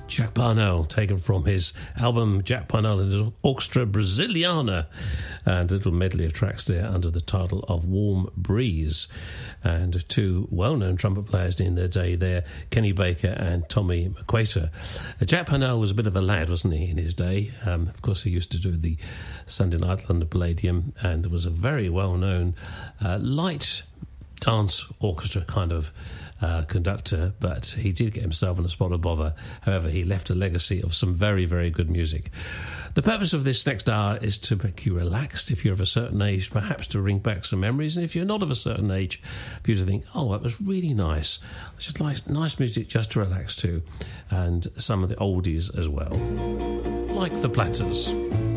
Jack Parnell, taken from his album Jack Parnell and his Orchestra Brasiliana, and a little medley of tracks there under the title of Warm Breeze. And two well-known trumpet players in their day there, Kenny Baker and Tommy McQuater. Jack Parnell was a bit of a lad, wasn't he, in his day? Of course, he used to do the Sunday Night London Palladium, and was a very well-known light dance orchestra kind of conductor, but he did get himself in a spot of bother. However, he left a legacy of some very, very good music. The purpose of this next hour is to make you relaxed. If you're of a certain age, perhaps to bring back some memories, and if you're not of a certain age, for you to think, oh, that was really nice. It's just like nice music just to relax to, and some of the oldies as well, like the Platters.